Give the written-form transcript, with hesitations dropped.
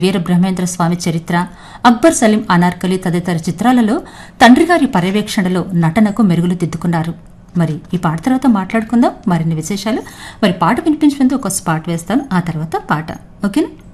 వీరబ్రహ్మేంద్ర స్వామి చరిత్ర, అక్బర్ సలీం అనార్కలి తదితర చిత్రాలలో తండ్రి గారి పర్యవేక్షణలో నటనకు మెరుగులు దిద్దుకున్నారు. మరి ఈ పాట తర్వాత మాట్లాడుకుందాం మరిన్ని విశేషాలు. మరి పాట వినిపించే ముందు ఒక స్పాట్ వేస్తాను, ఆ తర్వాత పాట. ఓకేనా?